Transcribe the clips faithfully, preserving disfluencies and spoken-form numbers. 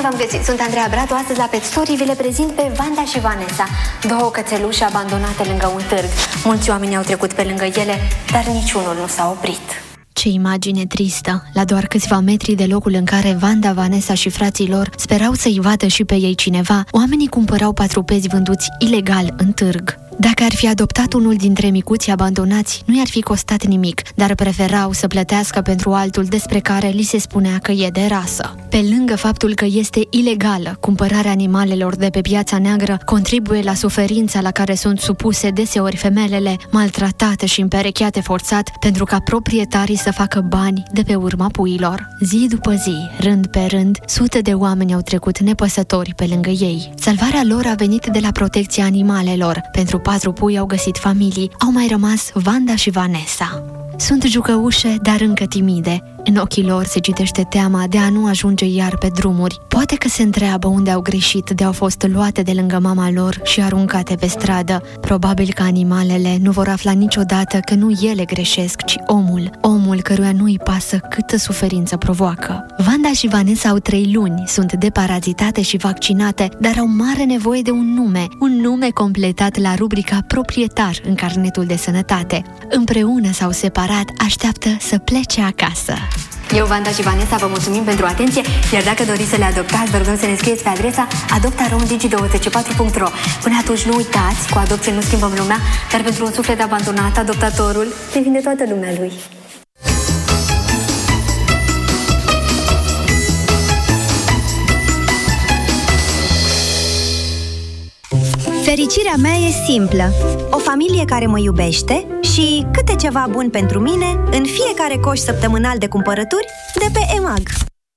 v-am găsit! Sunt Andreea Bratu, astăzi la Pet Story vi le prezint pe Vanda și Vanessa, două cățeluși abandonate lângă un târg. Mulți oameni au trecut pe lângă ele, dar niciunul nu s-a oprit. Ce imagine tristă! La doar câțiva metri de locul în care Vanda, Vanessa și frații lor sperau să-i vadă și pe ei cineva, oamenii cumpărau patrupezi vânduți ilegal în târg. Dacă ar fi adoptat unul dintre micuții abandonați, nu i-ar fi costat nimic, dar preferau să plătească pentru altul despre care li se spunea că e de rasă. Pe lângă faptul că este ilegală, cumpărarea animalelor de pe piața neagră contribuie la suferința la care sunt supuse deseori femelele, maltratate și împerecheate forțat pentru ca proprietarii să facă bani de pe urma puiilor. Zi după zi, rând pe rând, sute de oameni au trecut nepăsători pe lângă ei. Salvarea lor a venit de la protecția animalelor. Pentru patru pui au găsit familii, au mai rămas Vanda și Vanessa. Sunt jucăușe, dar încă timide. În ochii lor se citește teama de a nu ajunge iar pe drumuri. Poate că se întreabă unde au greșit de au fost luate de lângă mama lor și aruncate pe stradă. Probabil că animalele nu vor afla niciodată că nu ele greșesc, ci omul. Omul căruia nu-i pasă câtă suferință provoacă. Vanda și Vanessa au trei luni, sunt deparazitate și vaccinate, dar au mare nevoie de un nume. Un nume completat la rubrica proprietar în carnetul de sănătate. Împreună sau separat, așteaptă să plece acasă. Eu, Vanda și Vanessa, vă mulțumim pentru atenție, iar dacă doriți să le adoptați, vă rugăm să ne scrieți pe adresa adopta rom digi douăzeci și patru punct ro. Până atunci nu uitați, cu adopție nu schimbăm lumea, dar pentru un suflet abandonat, adoptatorul devine toată lumea lui. Fericirea mea e simplă. O familie care mă iubește și câte ceva bun pentru mine în fiecare coș săptămânal de cumpărături de pe E M A G.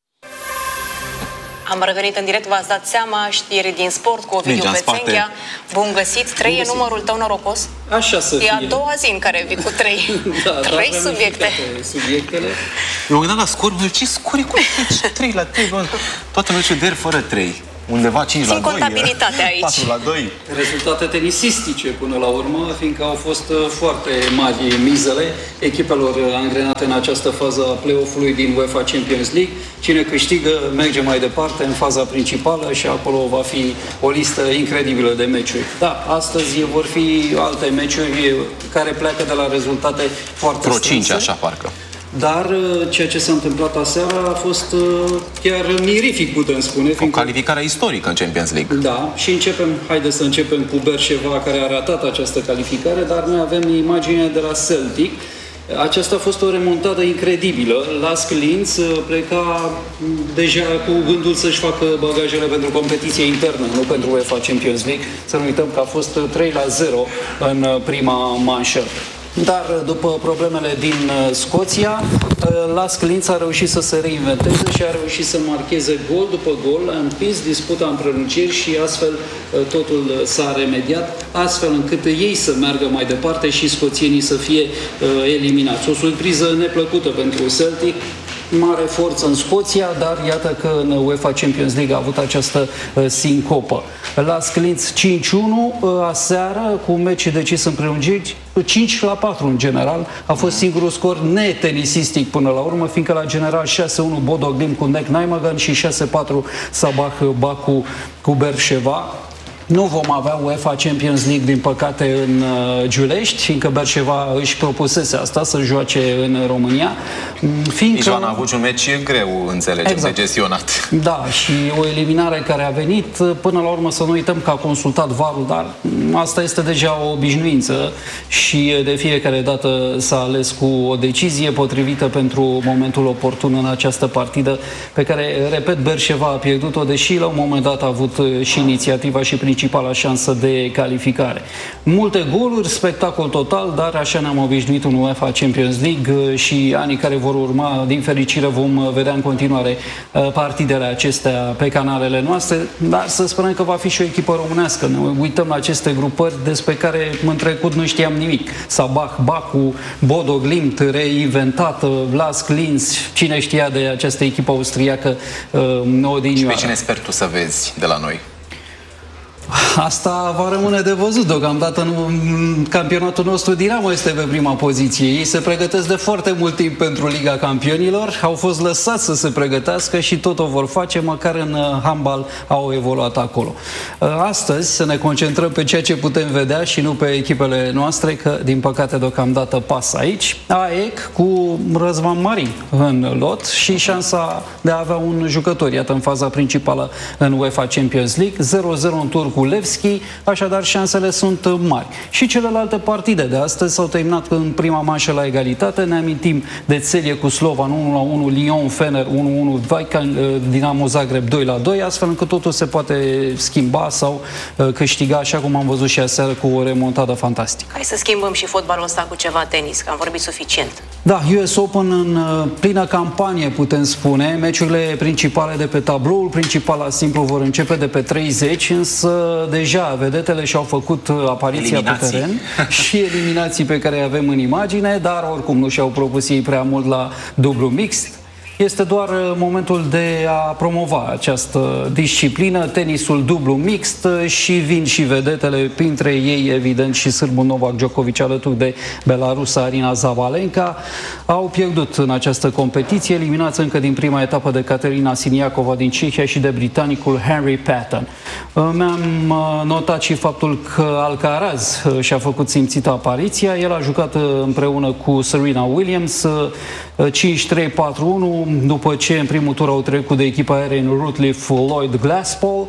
Am revenit în direct, v-ați dat seama, știri din sport cu Ovidiu Pețenghea. Bun găsit, trei e numărul tău norocos? Așa să fie. E a doua zi în care vii cu trei, da, trei da, subiecte. Subiectele. Eu m-am gândit la scor, mă zic, ce scor e cu trei la trei? Toate meciul de fără trei. Undeva cinci la doi. Țin contabilitatea aici. patru la doi. Rezultate tenisistice până la urmă, fiindcă au fost foarte mari mizele echipelor angrenate în această fază a play-off-ului din UEFA Champions League. Cine câștigă merge mai departe în faza principală și acolo va fi o listă incredibilă de meciuri. Da, astăzi vor fi alte meciuri care pleacă de la rezultate foarte strânse. Vreo cinci, așa parcă. Dar ceea ce s-a întâmplat aseară a fost chiar mirific, putem spune. O calificare istorică în Champions League. Da, și începem, haideți să începem cu Beersheva, care a ratat această calificare, dar noi avem imaginea de la Celtic. Aceasta a fost o remontadă incredibilă. Lask Linz pleca deja cu gândul să-și facă bagajele pentru competiție internă, nu pentru UEFA Champions League. Să nu uităm că a fost trei la zero în prima manșă. Dar după problemele din Scoția, Lask Linz a reușit să se reinventeze și a reușit să marcheze gol după gol, a împins disputa în prelungiri și astfel totul s-a remediat, astfel încât ei să meargă mai departe și scoțienii să fie eliminați. O surpriză neplăcută pentru Celtic, mare forță în Scoția, dar iată că în UEFA Champions League a avut această uh, sincopă. Lask Linz cinci unu uh, aseară, cu un meci decis în prelungiri, cinci la patru în general. A fost singurul scor netenisistic până la urmă, fiindcă la general șase unu Bodo Glimt cu Nek Nijmegen și șase patru Sabah Baku cu Beersheva. Nu vom avea UEFA Champions League, din păcate, în uh, Giulești, fiindcă Beersheva își propusese asta, să joace în România. Fiindcă... Ioan a avut un meci greu, înțelegem, exact, de gestionat. Da, și o eliminare care a venit, până la urmă să nu uităm că a consultat varul, dar asta este deja o obișnuință și de fiecare dată s-a ales cu o decizie potrivită pentru momentul oportun în această partidă, pe care, repet, Beersheva a pierdut-o, deși la un moment dat a avut și inițiativa și principala șansă de calificare. Multe goluri, spectacol total, dar așa ne-am obișnuit în UEFA Champions League și anii care vor urma, din fericire, vom vedea în continuare partidele acestea pe canalele noastre, dar să sperăm că va fi și o echipă românească. Ne uităm la aceste grupări despre care în trecut nu știam nimic. Sabah Baku, Bodo Glimt reinventată, Lask Linz, cine știa de această echipă austriacă odinioară. Și pe cine sper tu să vezi de la noi? Asta va rămâne de văzut. Deocamdată în campionatul nostru Dinamo este pe prima poziție. Ei se pregătesc de foarte mult timp pentru Liga Campionilor. Au fost lăsați să se pregătească și tot o vor face, măcar în handbal au evoluat acolo. Astăzi să ne concentrăm pe ceea ce putem vedea și nu pe echipele noastre, că din păcate deocamdată pasă aici. A E C cu Răzvan Marin în lot și șansa de a avea un jucător, iată, în faza principală în UEFA Champions League. zero zero în tur cu Levski, așadar șansele sunt mari. Și celelalte partide de astăzi s-au terminat în prima manșă la egalitate. Ne amintim de Celie cu Slovan unu la unu, Lyon Fener unu unu, Vaican Dinamo Zagreb doi la doi, astfel încât totul se poate schimba sau câștiga, așa cum am văzut și aseară cu o remontadă fantastică. Hai să schimbăm și fotbalul ăsta cu ceva tenis, că am vorbit suficient. Da, U S Open în plină campanie, putem spune. Meciurile principale de pe tabloul principal la simplu vor începe de pe treizeci, însă deja vedetele și-au făcut apariția eliminații pe teren și eliminații pe care le avem în imagine, dar oricum nu și-au propus ei prea mult la dublu mixt. Este doar momentul de a promova această disciplină, tenisul dublu mixt, și vin și vedetele, printre ei evident și sârbul Novak Djokovic alături de belarusa Arina Zabalenka. Au pierdut în această competiție, eliminați încă din prima etapă de Caterina Siniakova din Cehia și de britanicul Henry Patton. Mi-am notat și faptul că Alcaraz și-a făcut simțită apariția. El a jucat împreună cu Serena Williams cinci trei patru unu, după ce în primul tur au trecut de echipa Erin Rutliff Lloyd Glasspool.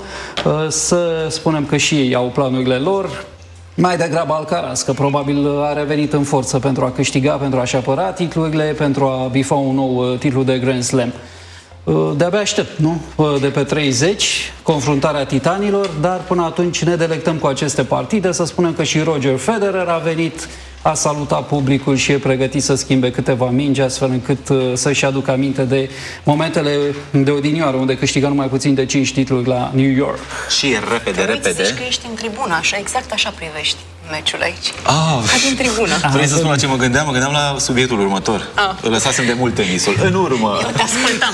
Să spunem că și ei au planurile lor. Mai degrabă Alcaraz, că probabil a revenit în forță pentru a câștiga, pentru a-și apăra titlurile, pentru a bifa un nou titlu de Grand Slam. De-abia aștept, nu? De pe treizeci, confruntarea titanilor, dar până atunci ne delectăm cu aceste partide. Să spunem că și Roger Federer a venit, a salutat publicul și e pregătit să schimbe câteva mingi, astfel încât uh, să-și aducă aminte de momentele de odinioară, unde câștigă numai puțin de cinci titluri la New York. Și repede, repede. Trebuie să zici că ești în tribună, așa, exact așa privești meciul aici. Ah, ca din tribună. Vrei să spun la ce mă gândeam? Mă gândeam la subiectul următor. Ah. Lăsasem de mult tenisul. În urmă. Eu te ascultam.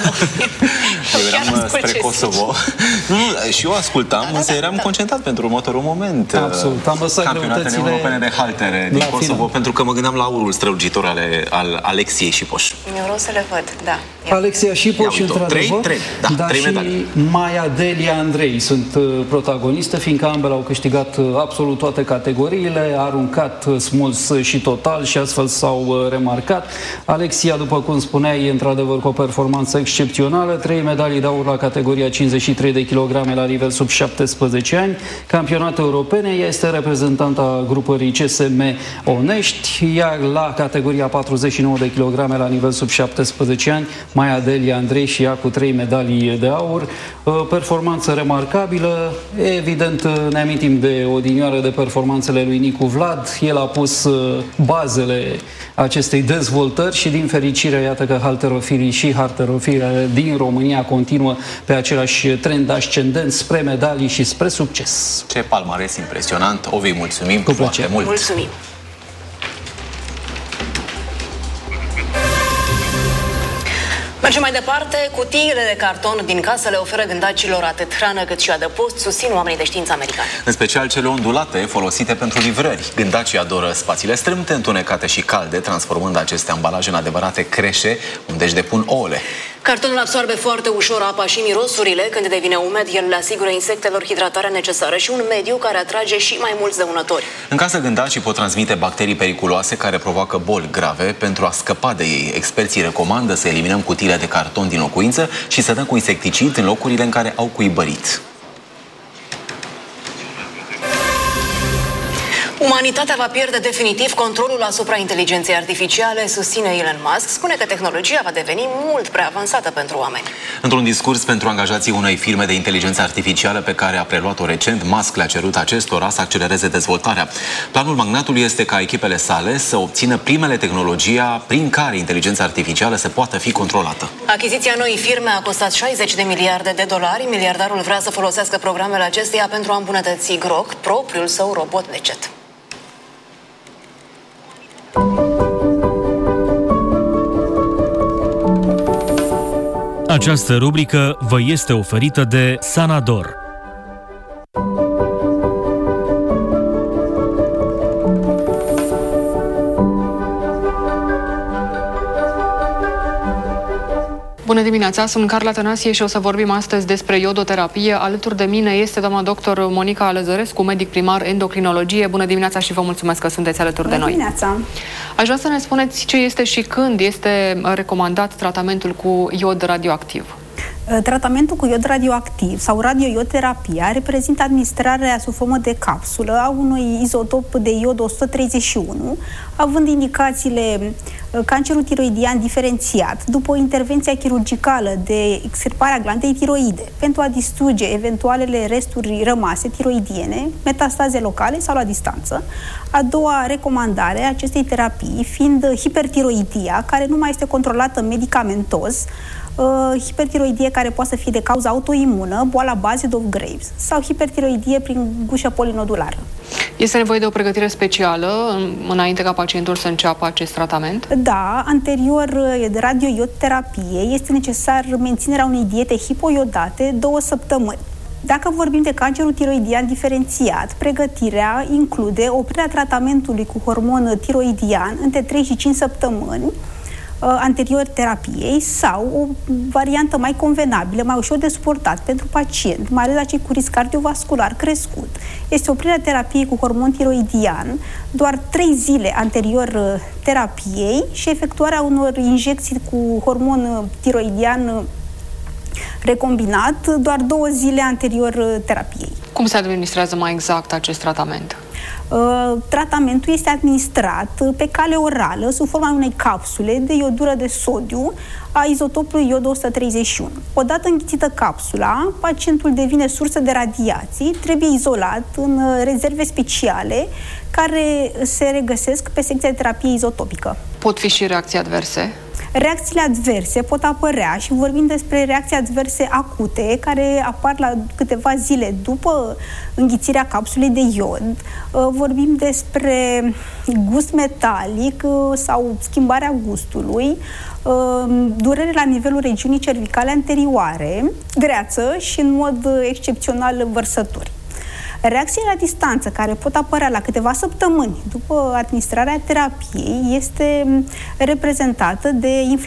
Eu eram spre Kosovo. Nu, nu, și eu ascultam, da, însă da, eram da. concentrat pentru următorul moment. Absolut. Am lăsat campionatele europene de haltere din Kosovo, final. Pentru că mă gândeam la aurul strălucitor ale, al Alexiei Șipoș. Eu vreau să le văd, da. Alexia Șipoș, într-adevăr, da, dar și medalii. Maia Delia Andrei sunt uh, protagoniste, fiindcă ambele au câștigat uh, absolut toate categoriile, a aruncat uh, smuls și total și astfel s-au uh, remarcat. Alexia, după cum spuneai, e într-adevăr cu o performanță excepțională, trei medalii de aur la categoria cincizeci și trei de kilograme la nivel sub șaptesprezece ani, campionate europene, ea este reprezentanta grupării C S M Onești, iar la categoria patruzeci și nouă de kilograme la nivel sub șaptesprezece ani, Maia Delia Andrei și ea cu trei medalii de aur. Performanță remarcabilă. Evident, ne amintim de odinioară de performanțele lui Nicu Vlad. El a pus bazele acestei dezvoltări și din fericire, iată că halterofirii și halterofirii din România continuă pe același trend ascendent spre medalii și spre succes. Ce palmares impresionant. Ovi, mulțumim cu foarte mult. Mulțumim. Mergem mai departe. Cutiile de carton din casă le oferă gândacilor atât hrană cât și adăpost, susțin oamenii de știință americani. În special cele ondulate, folosite pentru livrări. Gândacii adoră spațiile strâmte, întunecate și calde, transformând aceste ambalaje în adevărate creșe unde își depun ouăle. Cartonul absorbe foarte ușor apa și mirosurile. Când devine umed, el le asigură insectelor hidratarea necesară și un mediu care atrage și mai mulți dăunători. În casă, gândacii pot transmite bacterii periculoase care provoacă boli grave. Pentru a scăpa de ei, experții recomandă să eliminăm cutiile de carton din locuință și să dăm cu insecticid în locurile în care au cuibărit. Umanitatea va pierde definitiv controlul asupra inteligenței artificiale, susține Elon Musk. Spune că tehnologia va deveni mult prea avansată pentru oameni. Într-un discurs pentru angajații unei firme de inteligență artificială pe care a preluat-o recent, Musk le-a cerut acestora să accelereze dezvoltarea. Planul magnatului este ca echipele sale să obțină primele tehnologia prin care inteligența artificială se poate fi controlată. Achiziția noii firme a costat șaizeci de miliarde de dolari. Miliardarul vrea să folosească programele acesteia pentru a îmbunătăți Grok, propriul său robot de cet. Această rubrică vă este oferită de Sanador. Bună dimineața, sunt Carla Tănasie și o să vorbim astăzi despre iodoterapie. Alături de mine este doamna doctor Monica Alăzărescu, medic primar endocrinologie. Bună dimineața și vă mulțumesc că sunteți alături Bună de noi. Bună dimineața! Aș vrea să ne spuneți ce este și când este recomandat tratamentul cu iod radioactiv. Tratamentul cu iod radioactiv sau radioioterapia reprezintă administrarea sub formă de capsulă a unui izotop de iod o sută treizeci și unu, având indicațiile cancerul tiroidian diferențiat după o intervenție chirurgicală de extirpare a glandei tiroide pentru a distruge eventualele resturi rămase tiroidiene, metastaze locale sau la distanță. A doua recomandare a acestei terapii fiind hipertiroidia, care nu mai este controlată medicamentos, Uh, hipertiroidie care poate să fie de cauză autoimună, boala Based-Graves sau hipertiroidie prin gușă polinodulară. Este nevoie de o pregătire specială înainte ca pacientul să înceapă acest tratament? Da, anterior de radioiodterapie este necesar menținerea unei diete hipoiodate două săptămâni. Dacă vorbim de cancerul tiroidian diferențiat, pregătirea include oprirea tratamentului cu hormon tiroidian între trei și cinci săptămâni anterior terapiei sau o variantă mai convenabilă, mai ușor de suportat pentru pacient, mai ales la cei cu risc cardiovascular crescut, este oprirea terapiei cu hormon tiroidian doar trei zile anterior terapiei și efectuarea unor injecții cu hormon tiroidian recombinat doar două zile anterior terapiei. Cum se administrează mai exact acest tratament? Uh, tratamentul este administrat pe cale orală sub forma unei capsule de iodură de sodiu a izotopului iod o sută treizeci și unu. Odată înghițită capsula, pacientul devine sursă de radiații, trebuie izolat în rezerve speciale care se regăsesc pe secția de terapie izotopică. Pot fi și reacții adverse? Reacțiile adverse pot apărea și vorbim despre reacții adverse acute care apar la câteva zile după înghițirea capsulei de iod. Vorbim despre gust metalic sau schimbarea gustului, durere la nivelul regiunii cervicale anterioare, greață și în mod excepțional vărsături. Reacțiile la distanță, care pot apărea la câteva săptămâni după administrarea terapiei, este reprezentată de inflamație